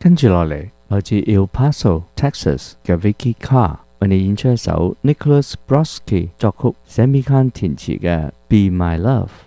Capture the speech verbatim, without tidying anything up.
跟住落嚟，來自 El Paso、Texas 嘅 Vicky Carr 為你演出一首 Nicholas Brodsky 作曲、Sammy Cahn 填詞嘅《Be My Love》。